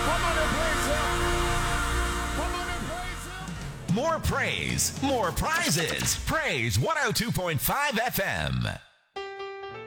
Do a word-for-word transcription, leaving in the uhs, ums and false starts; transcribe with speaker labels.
Speaker 1: Come on and praise him. Come on and praise him.
Speaker 2: More praise, more prizes. Praise one oh two point five F M.